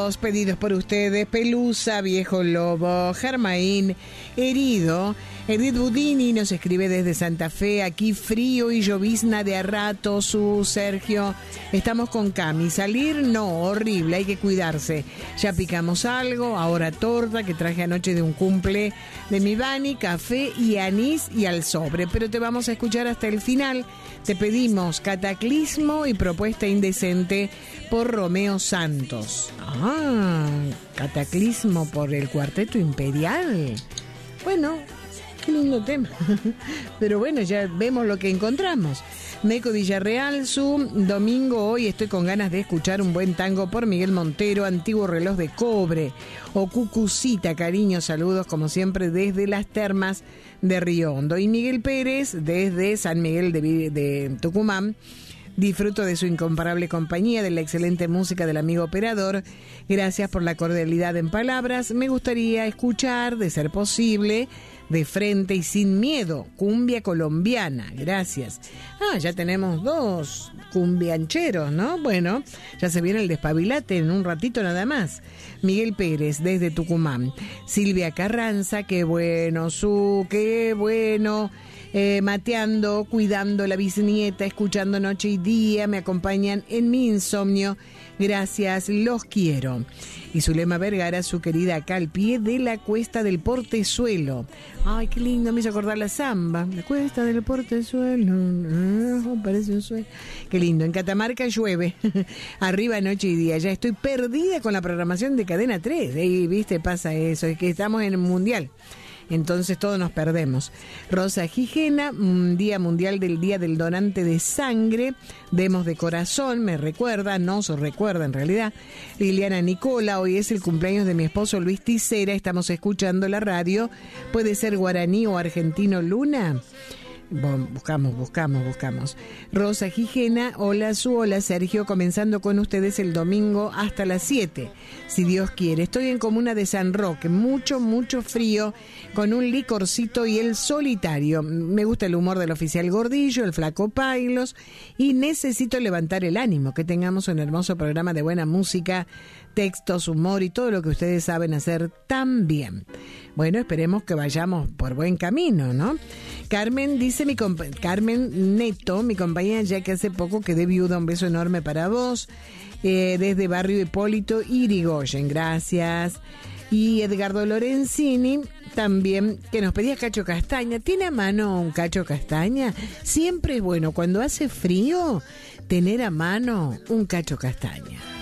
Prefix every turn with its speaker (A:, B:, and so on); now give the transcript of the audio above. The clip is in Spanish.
A: pedidos por ustedes: Pelusa, Viejo Lobo, Germain, Herido. Edith Budini nos escribe desde Santa Fe: aquí frío y llovizna de a rato. Sergio, estamos con Cami. Salir, no, horrible, hay que cuidarse. Ya picamos algo, ahora torta que traje anoche de un cumple de mi Bani, café y anís y al sobre. Pero te vamos a escuchar hasta el final. Te pedimos Cataclismo y Propuesta Indecente por Romeo Santos. Cataclismo por el Cuarteto Imperial. Bueno, qué lindo tema. Pero bueno, ya vemos lo que encontramos. Meco Villarreal, su domingo, hoy estoy con ganas de escuchar un buen tango por Miguel Montero, Antiguo Reloj de Cobre, o Cucucita, cariño, saludos como siempre desde las termas de Río Hondo. Y Miguel Pérez, desde San Miguel de Tucumán: disfruto de su incomparable compañía, de la excelente música del amigo operador. Gracias por la cordialidad en palabras. Me gustaría escuchar, de ser posible, De Frente y Sin Miedo, cumbia colombiana. Gracias. Ya tenemos 2 cumbiancheros, ¿no? Bueno, ya se viene el despabilate en un ratito nada más. Miguel Pérez, desde Tucumán. Silvia Carranza, qué bueno, qué bueno. Mateando, cuidando la bisnieta, escuchando noche y día, me acompañan en mi insomnio. Gracias, los quiero. Y Zulema Vergara, su querida, acá al pie de la Cuesta del Portezuelo. Ay, qué lindo, me hizo acordar la samba. La Cuesta del Portezuelo, parece un sueño. Qué lindo, en Catamarca llueve. Arriba noche y día. Ya estoy perdida con la programación de Cadena 3. Viste, pasa eso, es que estamos en el Mundial. Entonces todos nos perdemos. Rosa Gijena, Día Mundial del Día del Donante de Sangre. Demos de corazón, me recuerda, no se recuerda en realidad. Liliana Nicola, hoy es el cumpleaños de mi esposo Luis Ticera. Estamos escuchando la radio. ¿Puede ser guaraní o argentino, Luna? Bueno, buscamos. Rosa Gijena, hola Sergio, comenzando con ustedes el domingo hasta las 7, si Dios quiere. Estoy en Comuna de San Roque, mucho frío, con un licorcito y el solitario. Me gusta el humor del oficial Gordillo, el flaco Pailos, y necesito levantar el ánimo, que tengamos un hermoso programa de buena música, textos, humor y todo lo que ustedes saben hacer tan bien. Bueno, esperemos que vayamos por buen camino, ¿no? Carmen dice, Carmen Neto, mi compañera, ya que hace poco quedé viuda, un beso enorme para vos, desde Barrio Hipólito Irigoyen, gracias. Y Edgardo Lorenzini también, que nos pedía cacho castaña. ¿Tiene a mano un cacho castaña? Siempre es bueno, cuando hace frío, tener a mano un cacho castaña.